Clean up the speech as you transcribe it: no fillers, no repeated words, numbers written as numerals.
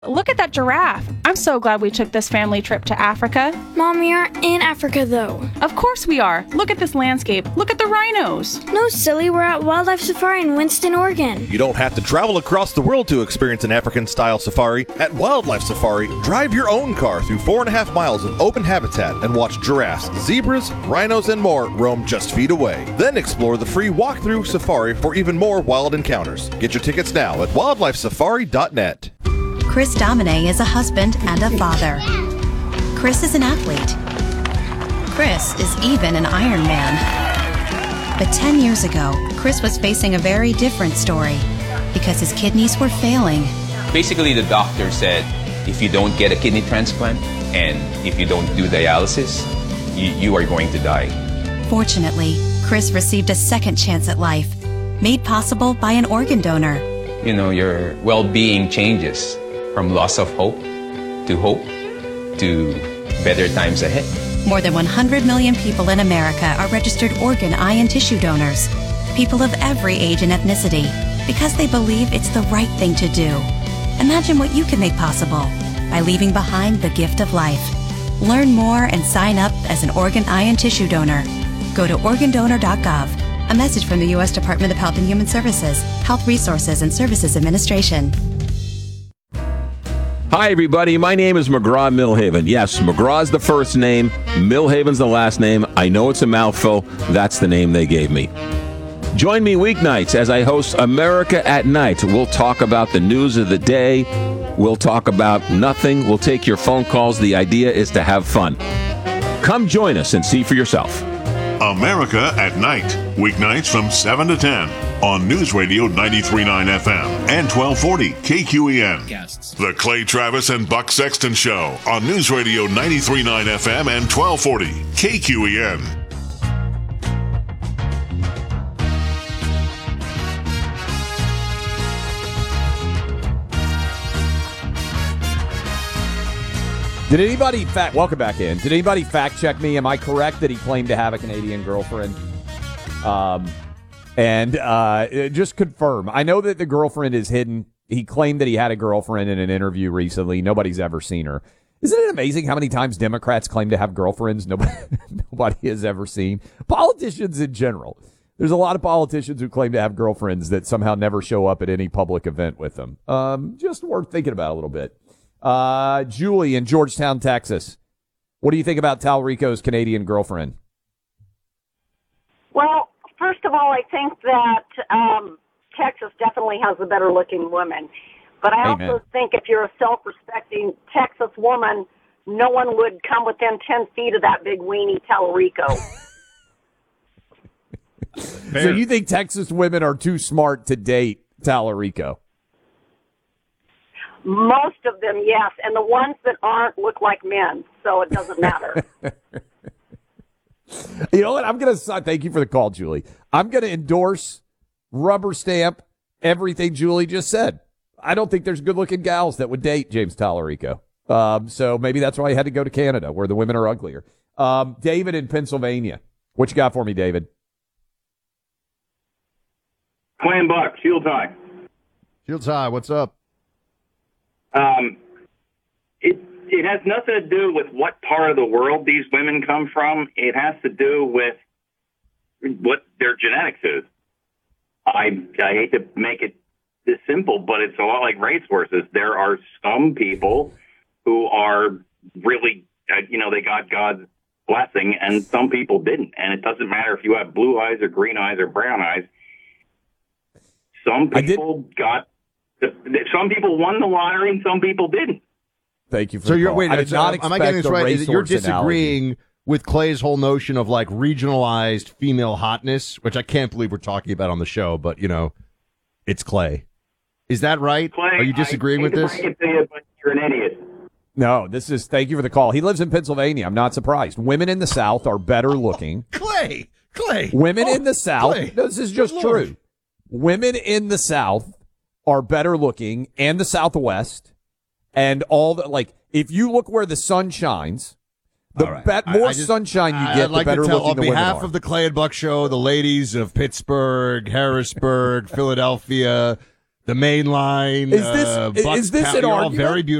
Look at that giraffe. I'm so glad we took this family trip to Africa. Mom, we aren't in Africa, though. Of course we are. Look at this landscape. Look at the rhinos. No, silly, we're at Wildlife Safari in Winston, Oregon. You don't have to travel across the world to experience an African-style safari. At Wildlife Safari, drive your own car through 4.5 miles of open habitat and watch giraffes, zebras, rhinos, and more roam just feet away. Then explore the free walkthrough safari for even more wild encounters. Get your tickets now at wildlifesafari.net. Chris Domine is a husband and a father. Chris is an athlete. Chris is even an Iron Man. But 10 years ago, Chris was facing a very different story because his kidneys were failing. Basically, the doctor said, if you don't get a kidney transplant and if you don't do dialysis, you are going to die. Fortunately, Chris received a second chance at life, made possible by an organ donor. You know, your well-being changes from loss of hope to better times ahead. More than 100 million people in America are registered organ, eye, and tissue donors. People of every age and ethnicity, because they believe it's the right thing to do. Imagine what you can make possible by leaving behind the gift of life. Learn more and sign up as an organ, eye, and tissue donor. Go to organdonor.gov. A message from the U.S. Department of Health and Human Services, Health Resources and Services Administration. Hi, everybody. My name is McGraw Millhaven. Yes, McGraw's the first name. Millhaven's the last name. I know it's a mouthful. That's the name they gave me. Join me weeknights as I host America at Night. We'll talk about the news of the day. We'll talk about nothing. We'll take your phone calls. The idea is to have fun. Come join us and see for yourself. America at Night, weeknights from 7 to 10 on News Radio 93.9 FM and 1240 KQEN. The Clay Travis and Buck Sexton Show on News Radio 93.9 FM and 1240 KQEN. Did anybody welcome back in. Did anybody fact check me? Am I correct that he claimed to have a Canadian girlfriend? Just confirm. I know that the girlfriend is hidden. He claimed that he had a girlfriend in an interview recently. Nobody's ever seen her. Isn't it amazing how many times Democrats claim to have girlfriends nobody has ever seen? Politicians in general. There's a lot of politicians who claim to have girlfriends that somehow never show up at any public event with them. Just worth thinking about a little bit. Julie in Georgetown, Texas. What do you think about Talarico's Canadian girlfriend? Well, first of all, I think that Texas definitely has a better-looking woman. But I also think if you're a self-respecting Texas woman, no one would come within 10 feet of that big weenie Talarico. So you think Texas women are too smart to date Talarico? Most of them, yes. And the ones that aren't look like men, so it doesn't matter. You know what? Thank you for the call, Julie. I'm going to endorse, rubber stamp everything Julie just said. I don't think there's good-looking gals that would date James Talarico. So maybe that's why I had to go to Canada, where the women are uglier. David in Pennsylvania. What you got for me, David? Clay and Buck, Shields High. Shields High, what's up? It has nothing to do with what part of the world these women come from. It has to do with what their genetics is. I hate to make it this simple, but it's a lot like racehorses. There are some people who are really, they got God's blessing, and some people didn't. And it doesn't matter if you have blue eyes or green eyes or brown eyes. Some people some people won the lottery and some people didn't. Thank you for so the you're call. wait. I did not am I getting this right? Is it you're disagreeing analogy with Clay's whole notion of like regionalized female hotness, which I can't believe we're talking about on the show, but it's Clay. Is that right? Clay, are you disagreeing with this? I hate to break it to you, but you're an idiot. No, thank you for the call. He lives in Pennsylvania. I'm not surprised. Women in the South are better looking. Clay. Women in the South. Clay. This is just true. Women in the South are better looking, and the Southwest, and all the, if you look where the sun shines, more sunshine you get, the better looking the women are. On behalf of the Clay and Buck Show, the ladies of Pittsburgh, Harrisburg, Philadelphia, the main line. Is this Bucks, an you're all argument? very beautiful.